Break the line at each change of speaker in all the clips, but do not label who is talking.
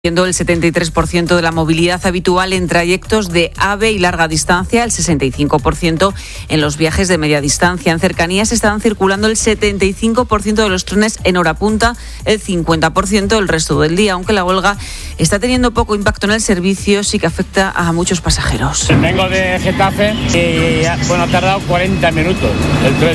Siendo el 73% de la movilidad habitual en trayectos de AVE y larga distancia, el 65% en los viajes de media distancia. En cercanías están circulando el 75% de los trenes en hora punta, el 50% el resto del día, aunque la huelga está teniendo poco impacto en el servicio, sí que afecta a muchos pasajeros.
Vengo de Getafe y ha tardado 40 minutos el tren.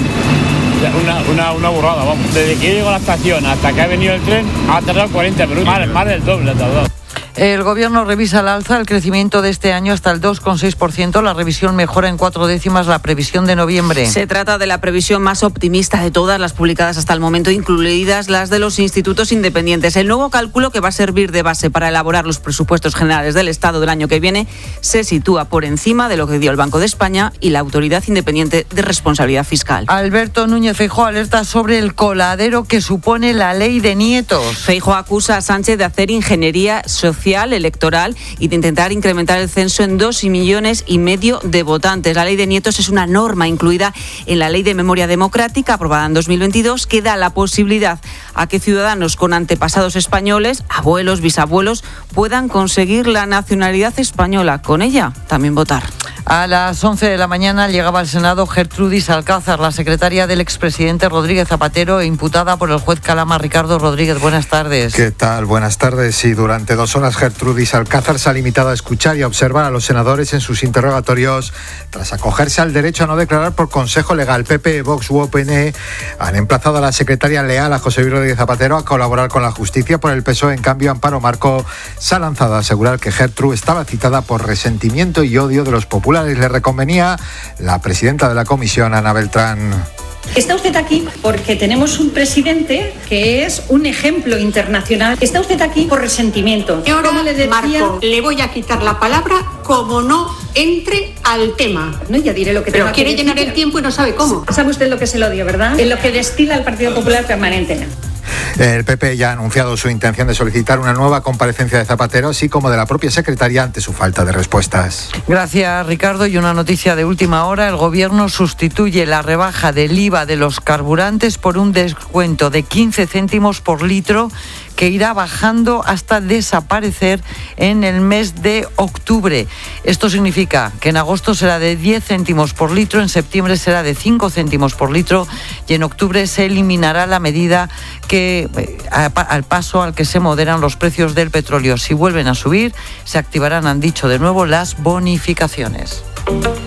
Una burrada, vamos. Desde que llego a la estación hasta que ha venido el tren ha tardado 40 minutos, más del doble ha tardado.
El Gobierno revisa al alza el crecimiento de este año hasta el 2,6%. La revisión mejora en 4 décimas la previsión de noviembre.
Se trata de la previsión más optimista de todas las publicadas hasta el momento, incluidas las de los institutos independientes. El nuevo cálculo, que va a servir de base para elaborar los presupuestos generales del Estado del año que viene, se sitúa por encima de lo que dio el Banco de España y la Autoridad Independiente de Responsabilidad Fiscal.
Alberto Núñez Feijóo alerta sobre el coladero que supone la ley de nietos.
Feijóo acusa a Sánchez de hacer ingeniería social, electoral y de intentar incrementar el censo en 2,5 millones de votantes. La ley de nietos es una norma incluida en la Ley de Memoria Democrática, aprobada en 2022, que da la posibilidad a que ciudadanos con antepasados españoles, abuelos, bisabuelos, puedan conseguir la nacionalidad española. Con ella también votar.
A las 11 de la mañana llegaba al Senado Gertrudis Alcázar, la secretaria del expresidente Rodríguez Zapatero e imputada por el juez Calama. Ricardo Rodríguez, buenas tardes.
¿Qué tal? Buenas tardes. Sí, durante 2 horas Gertrudis Alcázar se ha limitado a escuchar y a observar a los senadores en sus interrogatorios tras acogerse al derecho a no declarar por consejo legal. PP, Vox u UPN han emplazado a la secretaria leal a José Luis Rodríguez Zapatero a colaborar con la justicia. Por el PSOE, en cambio, Amparo Marco se ha lanzado a asegurar que Gertrude estaba citada por resentimiento y odio de los populares. Le reconvenía la presidenta de la comisión, Ana Beltrán.
Está usted aquí porque tenemos un presidente que es un ejemplo internacional. Está usted aquí por resentimiento.
Y ahora, Marco, le voy a quitar la palabra como no entre al tema.
No, ya diré lo que
pero quiere llenar el tiempo y no sabe cómo.
¿Sabe usted lo que es el odio, verdad? En lo que destila el Partido Popular permanentemente.
El PP ya ha anunciado su intención de solicitar una nueva comparecencia de Zapatero, así como de la propia secretaria, ante su falta de respuestas.
Gracias, Ricardo. Y una noticia de última hora: el Gobierno sustituye la rebaja del IVA de los carburantes por un descuento de 15 céntimos por litro, que irá bajando hasta desaparecer en el mes de octubre. Esto significa que en agosto será de 10 céntimos por litro, en septiembre será de 5 céntimos por litro y en octubre se eliminará la medida que al paso al que se moderan los precios del petróleo. Si vuelven a subir, se activarán, han dicho de nuevo, las bonificaciones.